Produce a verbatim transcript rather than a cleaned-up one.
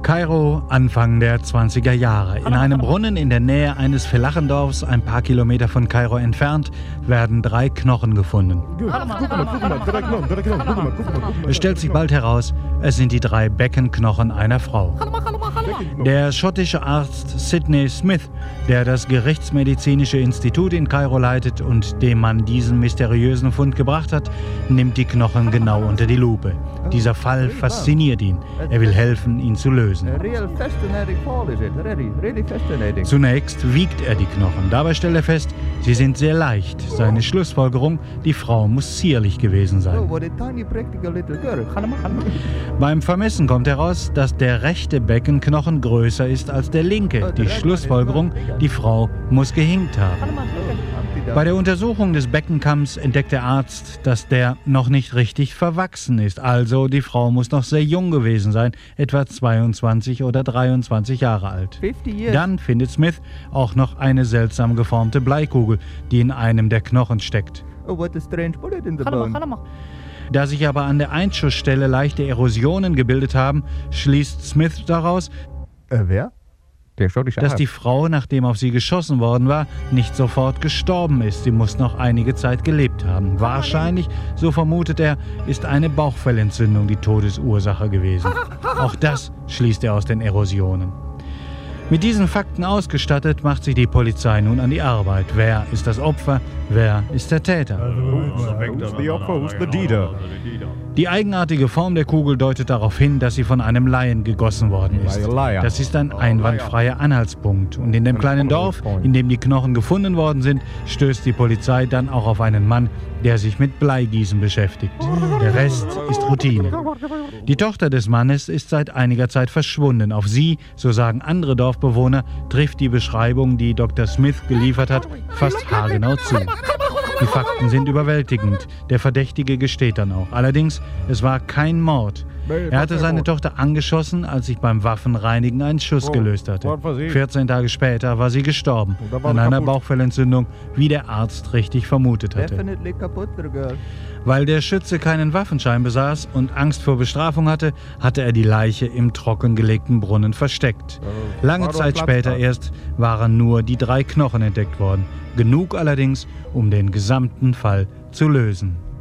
Kairo, Anfang der zwanziger Jahre. In einem Brunnen in der Nähe eines Felachendorfs, ein paar Kilometer von Kairo entfernt, werden drei Knochen gefunden. Es stellt sich bald heraus, es sind die drei Beckenknochen einer Frau. Der schottische Arzt Sidney Smith, der das Gerichtsmedizinische Institut in Kairo leitet und dem man diesen mysteriösen Fund gebracht hat, nimmt die Knochen genau unter die Lupe. Dieser Fall fasziniert ihn. Er will helfen, ihn zu lösen. Zunächst wiegt er die Knochen. Dabei stellt er fest, sie sind sehr leicht. Seine Schlussfolgerung, die Frau muss zierlich gewesen sein. Beim Vermessen kommt heraus, dass der rechte Beckenknochen größer ist als der linke. Die Schlussfolgerung, die Frau muss gehinkt haben. Bei der Untersuchung des Beckenkamms entdeckt der Arzt, dass der noch nicht richtig verwachsen ist. Also die Frau muss noch sehr jung gewesen sein, etwa zweiundzwanzig oder dreiundzwanzig Jahre alt. Dann findet Smith auch noch eine seltsam geformte Bleikugel, die in einem der Knochen steckt. Da sich aber an der Einschussstelle leichte Erosionen gebildet haben, schließt Smith daraus, Äh, wer? Der dass die Frau, nachdem auf sie geschossen worden war, nicht sofort gestorben ist. Sie muss noch einige Zeit gelebt haben. Wahrscheinlich, so vermutet er, ist eine Bauchfellentzündung die Todesursache gewesen. Auch das schließt er aus den Erosionen. Mit diesen Fakten ausgestattet, macht sich die Polizei nun an die Arbeit. Wer ist das Opfer? Wer ist der Täter? Die eigenartige Form der Kugel deutet darauf hin, dass sie von einem Laien gegossen worden ist. Das ist ein einwandfreier Anhaltspunkt. Und in dem kleinen Dorf, in dem die Knochen gefunden worden sind, stößt die Polizei dann auch auf einen Mann, der sich mit Bleigießen beschäftigt. Der Rest ist Routine. Die Tochter des Mannes ist seit einiger Zeit verschwunden. Auf sie, so sagen andere Dorfbewohner, trifft die Beschreibung, die Doktor Smith geliefert hat, fast haargenau zu. Die Fakten sind überwältigend. Der Verdächtige gesteht dann auch. Allerdings, es war kein Mord. Er hatte seine Tochter angeschossen, als sich beim Waffenreinigen ein Schuss gelöst hatte. vierzehn Tage später war sie gestorben an einer Bauchfellentzündung, wie der Arzt richtig vermutet hatte. Weil der Schütze keinen Waffenschein besaß und Angst vor Bestrafung hatte, hatte er die Leiche im trockengelegten Brunnen versteckt. Lange Zeit später erst waren nur die drei Knochen entdeckt worden. Genug allerdings, um den gesamten Fall zu lösen.